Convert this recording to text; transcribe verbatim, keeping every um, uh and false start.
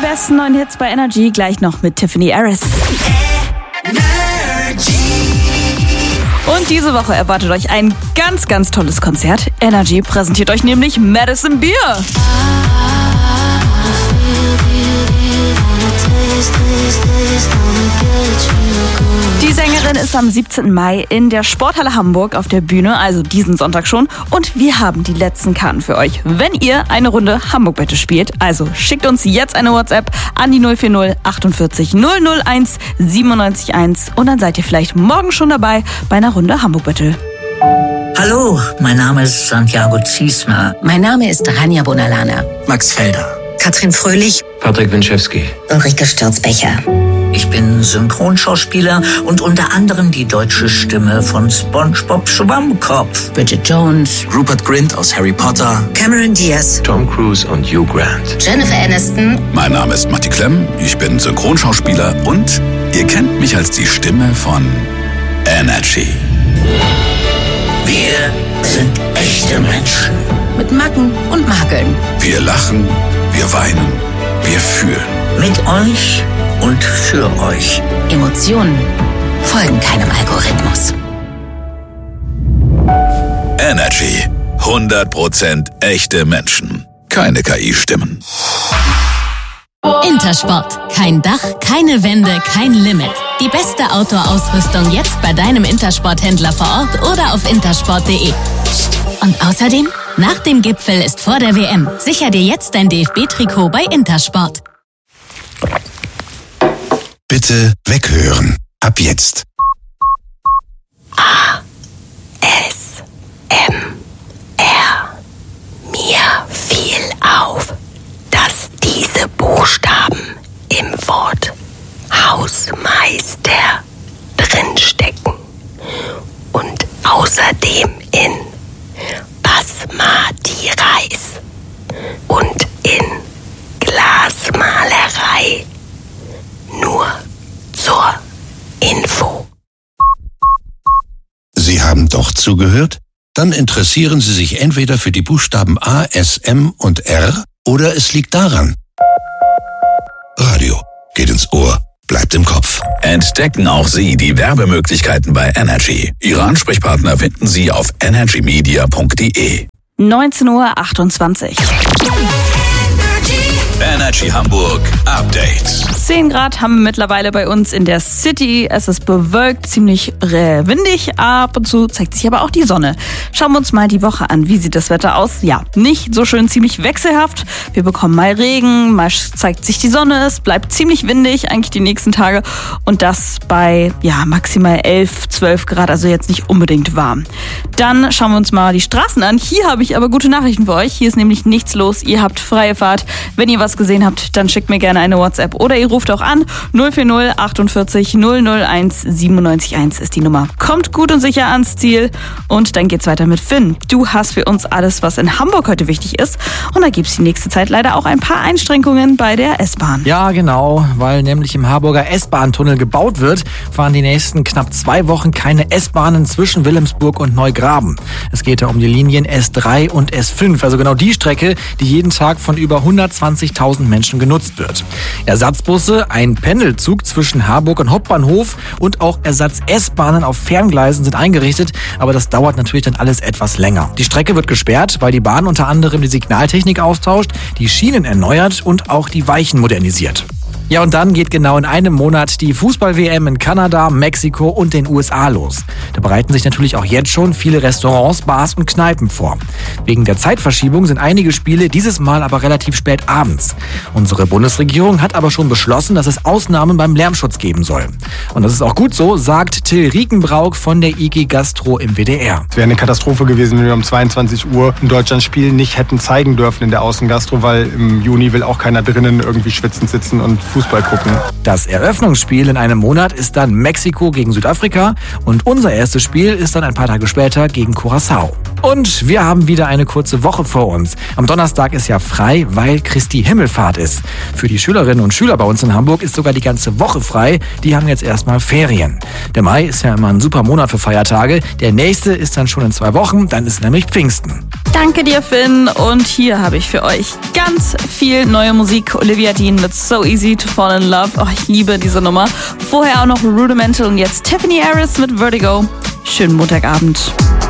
besten neuen Hits bei Energy, gleich noch mit Tiffany Harris. Und diese Woche erwartet euch ein ganz, ganz tolles Konzert. Energy präsentiert euch nämlich Madison Beer. Die Sängerin ist am siebzehnten Mai in der Sporthalle Hamburg auf der Bühne, also diesen Sonntag schon. Und wir haben die letzten Karten für euch, wenn ihr eine Runde Hamburg-Wette spielt. Also schickt uns jetzt eine WhatsApp an die null vier null achtundvierzig null null eins siebenundneunzig eins und dann seid ihr vielleicht morgen schon dabei bei einer Runde Hamburg-Wette. Hallo, mein Name ist Santiago Ziesmer. Mein Name ist Rania Bonalana. Max Felder. Katrin Fröhlich. Patrick Winczewski. Ulrike Stürzbecher. Ich bin Synchronschauspieler und unter anderem die deutsche Stimme von SpongeBob Schwammkopf. Bridget Jones. Rupert Grint aus Harry Potter. Cameron Diaz. Tom Cruise und Hugh Grant. Jennifer Aniston. Mein Name ist Matti Klemm, ich bin Synchronschauspieler und ihr kennt mich als die Stimme von Energy. Wir sind echte Menschen. Mit Macken und Makeln. Wir lachen, wir weinen, wir fühlen. Mit euch und für euch. Emotionen folgen keinem Algorithmus. Energy. hundert Prozent echte Menschen. Keine K I-Stimmen. Intersport. Kein Dach, keine Wände, kein Limit. Die beste Outdoor-Ausrüstung jetzt bei deinem Intersport-Händler vor Ort oder auf intersport punkt de. Und außerdem, nach dem Gipfel ist vor der W M. Sicher dir jetzt dein D F B-Trikot bei Intersport. Bitte weghören. Ab jetzt. A. S. M. R. Mir fiel auf, dass diese Buchstaben im Wort Hausmeister drinstecken und außerdem in Basmati Reis und in Glasmalerei. Nur zur Info. Sie haben doch zugehört? Dann interessieren Sie sich entweder für die Buchstaben A, S, M und R oder es liegt daran. Radio geht ins Ohr, bleibt im Kopf. Entdecken auch Sie die Werbemöglichkeiten bei Energy. Ihre Ansprechpartner finden Sie auf energy media punkt de. neunzehn Uhr achtundzwanzig. Energy Hamburg Update. zehn Grad haben wir mittlerweile bei uns in der City. Es ist bewölkt, ziemlich äh, windig. Ab und zu zeigt sich aber auch die Sonne. Schauen wir uns mal die Woche an. Wie sieht das Wetter aus? Ja, nicht so schön, ziemlich wechselhaft. Wir bekommen mal Regen, mal zeigt sich die Sonne. Es bleibt ziemlich windig eigentlich die nächsten Tage. Und das bei ja maximal elf, zwölf Grad, also jetzt nicht unbedingt warm. Dann schauen wir uns mal die Straßen an. Hier habe ich aber gute Nachrichten für euch. Hier ist nämlich nichts los. Ihr habt freie Fahrt. Wenn ihr was gesehen habt, dann schickt mir gerne eine WhatsApp oder ihr ruft auch an. null vier null achtundvierzig null null eins siebenundneunzig eins ist die Nummer. Kommt gut und sicher ans Ziel und dann geht's weiter mit Finn. Du hast für uns alles, was in Hamburg heute wichtig ist und da gibt's die nächste Zeit leider auch ein paar Einschränkungen bei der S-Bahn. Ja, genau, weil nämlich im Harburger S-Bahn-Tunnel gebaut wird, fahren die nächsten knapp zwei Wochen keine S-Bahnen zwischen Wilhelmsburg und Neugraben. Es geht da um die Linien S drei und S fünf, also genau die Strecke, die jeden Tag von über hundertzwanzigtausend Menschen genutzt wird. Ersatzbusse, ein Pendelzug zwischen Harburg und Hauptbahnhof und auch Ersatz-S-Bahnen auf Ferngleisen sind eingerichtet, aber das dauert natürlich dann alles etwas länger. Die Strecke wird gesperrt, weil die Bahn unter anderem die Signaltechnik austauscht, die Schienen erneuert und auch die Weichen modernisiert. Ja, und dann geht genau in einem Monat die Fußball-W M in Kanada, Mexiko und den U S A los. Da bereiten sich natürlich auch jetzt schon viele Restaurants, Bars und Kneipen vor. Wegen der Zeitverschiebung sind einige Spiele dieses Mal aber relativ spät abends. Unsere Bundesregierung hat aber schon beschlossen, dass es Ausnahmen beim Lärmschutz geben soll. Und das ist auch gut so, sagt Till Riekenbrauch von der I G Gastro im W D R. Es wäre eine Katastrophe gewesen, wenn wir um zweiundzwanzig Uhr in Deutschland Spiel nicht hätten zeigen dürfen in der Außengastro, weil im Juni will auch keiner drinnen irgendwie schwitzend sitzen und Fußball gucken. Das Eröffnungsspiel in einem Monat ist dann Mexiko gegen Südafrika und unser erstes Spiel ist dann ein paar Tage später gegen Curaçao. Und wir haben wieder eine kurze Woche vor uns. Am Donnerstag ist ja frei, weil Christi Himmelfahrt ist. Für die Schülerinnen und Schüler bei uns in Hamburg ist sogar die ganze Woche frei. Die haben jetzt erstmal Ferien. Der Mai ist ja immer ein super Monat für Feiertage. Der nächste ist dann schon in zwei Wochen, dann ist nämlich Pfingsten. Danke dir, Finn. Und hier habe ich für euch ganz viel neue Musik. Olivia Dean mit So Easy to Fall in Love. Oh, ich liebe diese Nummer. Vorher auch noch Rudimental und jetzt Tiffany Harris mit Vertigo. Schönen Montagabend.